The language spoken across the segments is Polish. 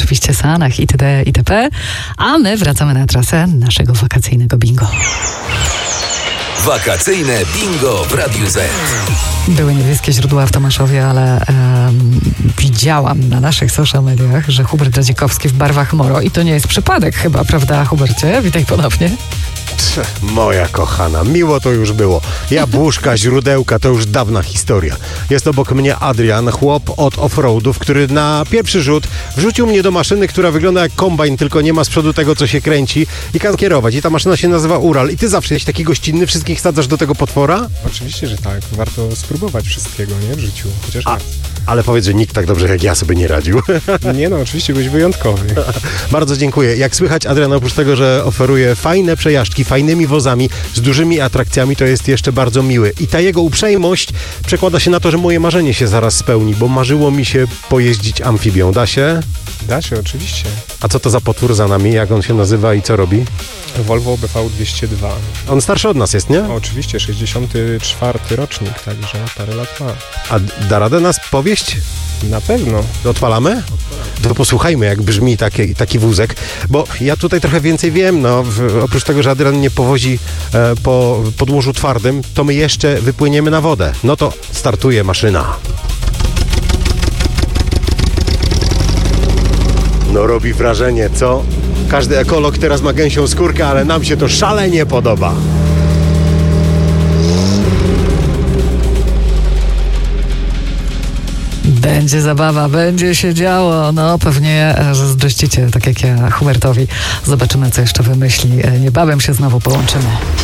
oczywiście Sanach itd. itp. A my wracamy na trasę naszego wakacyjnego bingo. Wakacyjne bingo w Radiu Z. Były niebieskie źródła w Tomaszowie, ale widziałam na naszych social mediach, że Hubert Radzikowski w barwach Moro i to nie jest przypadek chyba, prawda, Hubercie? Witaj ponownie. Moja kochana, miło to już było. Jabłuszka, źródełka, to już dawna historia. Jest obok mnie Adrian, chłop od offroadów, który na pierwszy rzut wrzucił mnie do maszyny, która wygląda jak kombajn, tylko nie ma z przodu tego, co się kręci i kan kierować. I ta maszyna się nazywa Ural. I ty zawsze jesteś taki gościnny, wszystkich sadzasz do tego potwora? Oczywiście, że tak. Warto spróbować wszystkiego, nie? W życiu. Chociaż raz. Ale powiedz, że nikt tak dobrze jak ja sobie nie radził. Nie no, oczywiście byłeś wyjątkowy. Bardzo dziękuję. Jak słychać, Adrian, oprócz tego, że oferuje fajne przejażdżki, fajnymi wozami, z dużymi atrakcjami, to jest jeszcze bardzo miły. I ta jego uprzejmość przekłada się na to, że moje marzenie się zaraz spełni, bo marzyło mi się pojeździć amfibią. Da się? Da się, oczywiście. A co to za potwór za nami? Jak on się nazywa i co robi? Volvo BV202. On starszy od nas jest, nie? Oczywiście, 64 rocznik, także parę lat ma. A da radę nas powieść? Na pewno. Odpalamy? To posłuchajmy, jak brzmi taki wózek, bo ja tutaj trochę więcej wiem, oprócz tego, że Adrian mnie powozi po podłożu twardym, to my jeszcze wypłyniemy na wodę. No to startuje maszyna. No robi wrażenie, co? Każdy ekolog teraz ma gęsią skórkę, ale nam się to szalenie podoba. Będzie zabawa, będzie się działo. No pewnie zazdrościcie, tak jak ja, Hubertowi. Zobaczymy, co jeszcze wymyśli. Niebawem się znowu połączymy.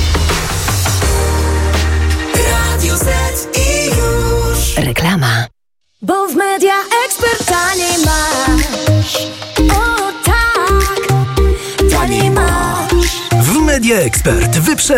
Radio Z i już. Reklama. Bo w Media Expert taniej masz. O tak, taniej masz. W Media Expert